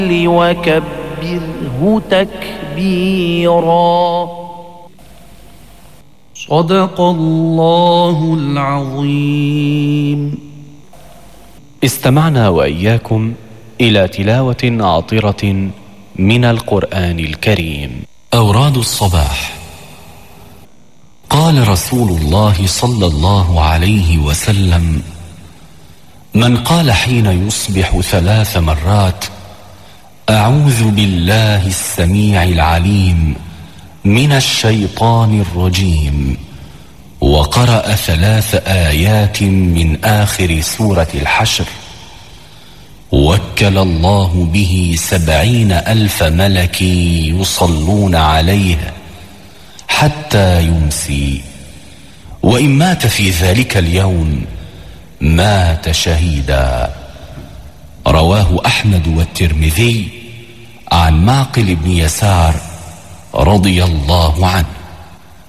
وكبره تكبيرا. صدق الله العظيم. استمعنا وإياكم إلى تلاوة عطرة من القرآن الكريم. أوراد الصباح. قال رسول الله صلى الله عليه وسلم: من قال حين يصبح 3 مرات: أعوذ بالله السميع العليم من الشيطان الرجيم، وقرأ 3 آيات من آخر سورة الحشر، وكل الله به 70,000 ملك يصلون عليه حتى يمسي، وإن مات في ذلك اليوم مات شهيدا. رواه أحمد والترمذي عن معقل بن يسار رضي الله عنه.